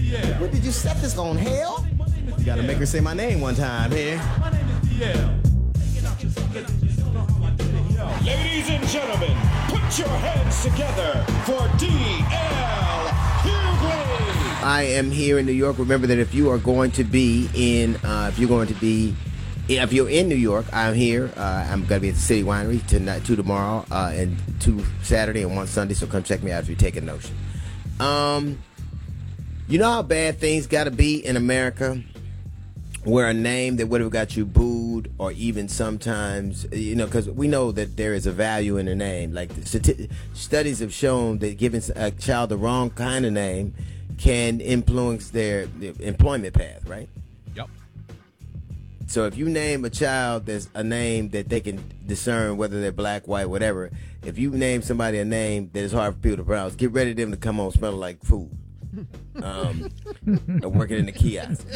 What did you set this on, hell? You gotta make her say my name one time here. Ladies and gentlemen, put your hands together for D.L. Hughley. I am here in New York. Remember that if you're in New York, I'm here. I'm gonna be at the City Winery tonight, 2 tomorrow, and 2 Saturday and 1 Sunday. So come check me out if you take a notion. You know how bad things gotta be in America, where a name that would have got you booed, or even sometimes, because we know that there is a value in a name. Like studies have shown that giving a child the wrong kind of name can influence their employment path, right? Yep. So if you name a child that's a name that they can discern whether they're black, white, whatever, if you name somebody a name that is hard for people to pronounce, get ready for them to come home smelling like food. Working in the kiosk.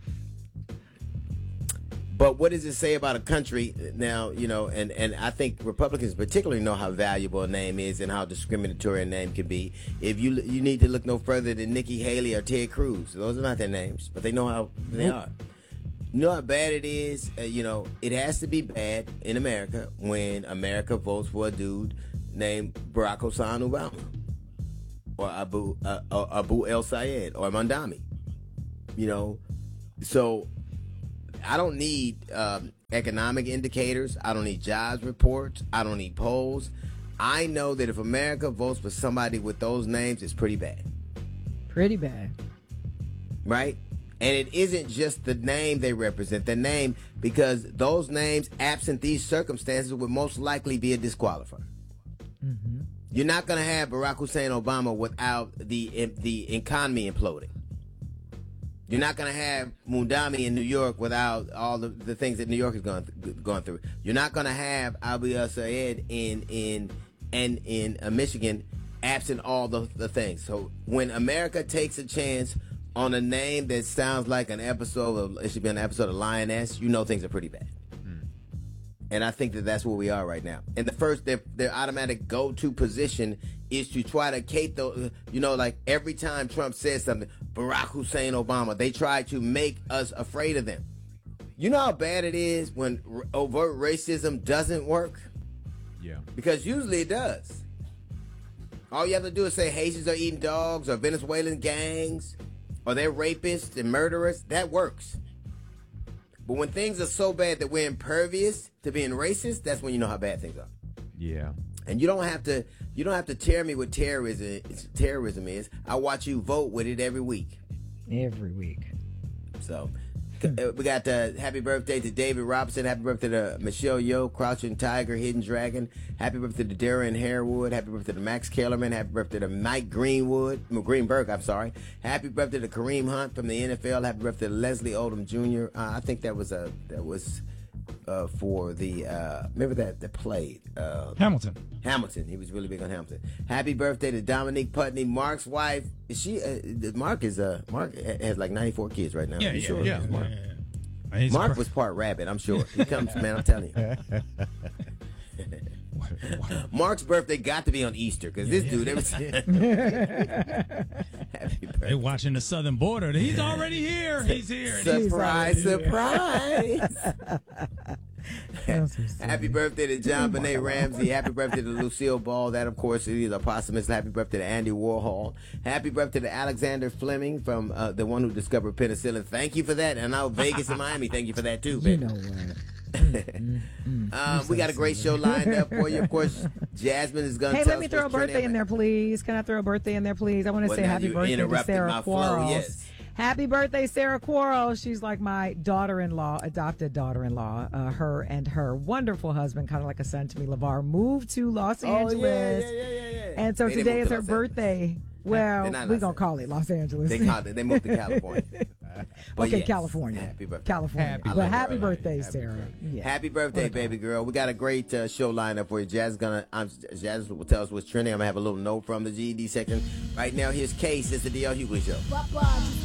But what does it say about a country now, and I think Republicans particularly know how valuable a name is and how discriminatory a name can be. If you need to look no further than Nikki Haley or Ted Cruz. Those are not their names, but they know how they are. You know how bad it is? It has to be bad in America when America votes for a dude named Barack Hussein Obama or Abu El Sayed or Mandami. So I don't need economic indicators. I don't need jobs reports. I don't need polls. I know that if America votes for somebody with those names, it's pretty bad. Pretty bad. Right? And it isn't just the name they represent, the name, because those names, absent these circumstances, would most likely be a disqualifier. Mm-hmm. You're not going to have Barack Hussein Obama without the economy imploding. You're not going to have Mundami in New York without all the things that New York has gone through. You're not going to have Abu El Sayed in Michigan, absent all the things. So when America takes a chance on a name that sounds like it should be an episode of Lioness, things are pretty bad. And I think that's where we are right now. And their automatic go-to position is to try to cape like every time Trump says something, Barack Hussein Obama, they try to make us afraid of them. You know how bad it is when overt racism doesn't work? Yeah. Because usually it does. All you have to do is say Haitians are eating dogs, or Venezuelan gangs, or they're rapists and murderers. That works. But when things are so bad that we're impervious to being racist, that's when you know how bad things are. Yeah. And you don't have to tear me with terrorism is. I watch you vote with it every week. Every week. So we got happy birthday to David Robinson. Happy birthday to Michelle Yeoh, Crouching Tiger, Hidden Dragon. Happy birthday to Darren Harewood. Happy birthday to Max Kellerman. Happy birthday to Mike Greenberg. Happy birthday to Kareem Hunt from the NFL. Happy birthday to Leslie Odom Jr. I think that was for the remember that played Hamilton. He was really big on Hamilton. Happy birthday to Dominique Putney, Mark's wife. Is she? Mark has like 94 kids right now. Yeah. Mark was part rabbit. I'm sure he comes, man. I'm telling you. Mark's birthday got to be on Easter because this dude Happy birthday. They're watching the southern border. He's already here. He's here. Surprise. Happy birthday to John Benet Ramsey. Happy birthday to Lucille Ball. That, of course, is a posthumous. Happy birthday to Andy Warhol. Happy birthday to Alexander Fleming, from the one who discovered penicillin. Thank you for that. And now Vegas and Miami, thank you for that, too, baby. You know what? We got a great show lined up for you. Of course, Jasmine is going to tell us. Hey, let me throw a birthday in there, please. Can I throw a birthday in there, please? I want to say happy birthday to Sarah Quarles. Yes. Happy birthday, Sarah Quarles. She's like my daughter-in-law, adopted daughter-in-law. Her and her wonderful husband, kind of like a son to me, LeVar, moved to Los Angeles. Yeah. And so today is her birthday. Well, we're going to call it Los Angeles. They moved to California. Okay, yes. California. Happy birthday. California. Happy birthday, Sarah. Yeah. Happy birthday, baby girl. We got a great show lined up for you. Jazz will tell us what's trending. I'm going to have a little note from the GED section. Right now, here's Case. It's the D.L. Hughley Show.